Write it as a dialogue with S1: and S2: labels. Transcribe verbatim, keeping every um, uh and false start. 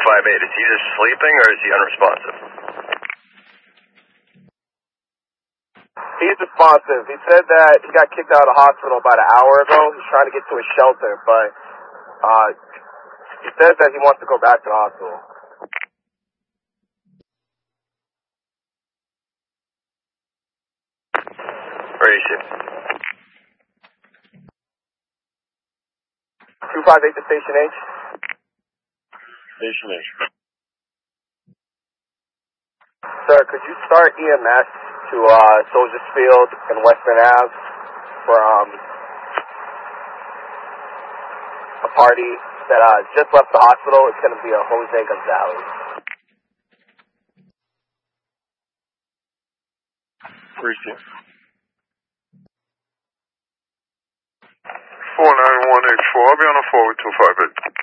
S1: five eight. Is he just sleeping or is he unresponsive?
S2: He's responsive. He said that he got kicked out of the hospital about an hour ago. He's trying to get to a shelter, but uh, he says that he wants to go back to the hospital.
S1: Where is she?
S2: two five eight to Station H.
S1: Station H.
S2: Sir, could you start E M S to uh, Soldiers Field and Western Ave for um, a party that uh, just left the hospital? It's going to be a Jose Gonzalez.
S1: Where is she?
S3: four nine one eight four. I'll be on the four with two five eight.